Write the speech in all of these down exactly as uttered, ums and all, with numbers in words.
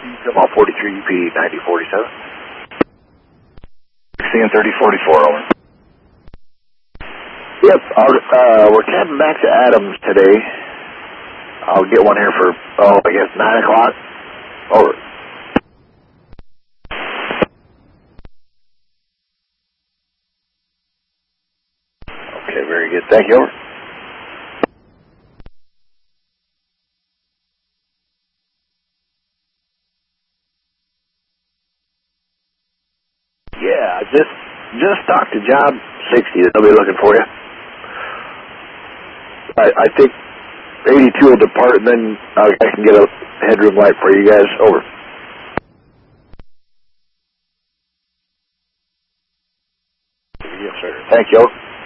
Come on, forty-three U P ninety forty-seven. sixteen thirty forty-four, over. Yep, I'll, uh, we're camping back to Adams today. I'll get one here for, oh, I guess nine o'clock. Over. Okay, very good. Thank you, over. Yeah, just just talked to Job sixty. They'll be looking for you. I, I think eighty-two will depart, and then I can get a headroom light for you guys. Over. Yes, sir. Thank you.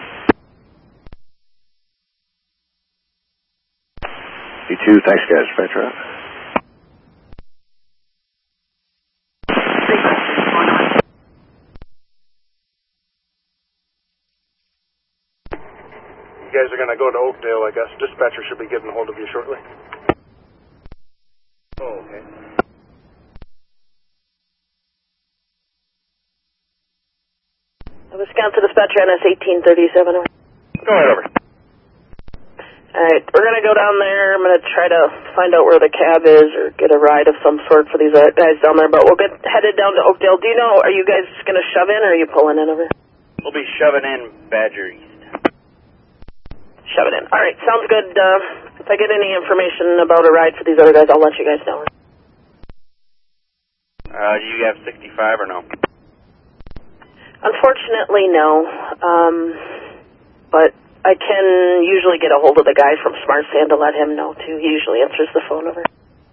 You too. Thanks, guys. Petra. You guys are going to go to Oakdale, I guess. Dispatcher should be getting a hold of you shortly. Oh, okay. Wisconsin Dispatcher N S eighteen thirty-seven. Go ahead, over. Alright, we're going to go down there. I'm going to try to find out where the cab is or get a ride of some sort for these uh, guys down there. But we'll get headed down to Oakdale. Do you know, are you guys going to shove in or are you pulling in over? We'll be shoving in Badger East. Shove it in. All right, sounds good. Uh, if I get any information about a ride for these other guys, I'll let you guys know. Uh, do you have sixty-five or no? Unfortunately, no. Um, but I can usually get a hold of the guy from Smart Sand to let him know, too. He usually answers the phone over.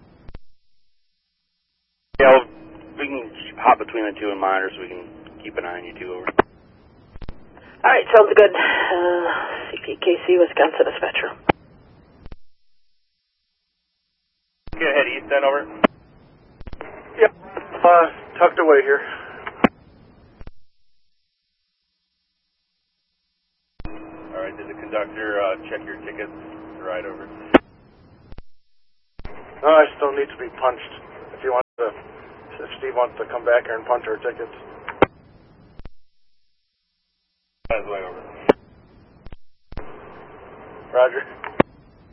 Yeah, well, we can hop between the two and monitor so we can keep an eye on you two, over. All right, sounds good. Uh, C P K C, Wisconsin Dispatcher. Get ahead east then, over. Yep. Uh, tucked away here. All right, did the conductor uh, check your tickets to ride over? No, I still need to be punched. If you want to, if Steve wants to come back here and punch our tickets. That's way over. Roger.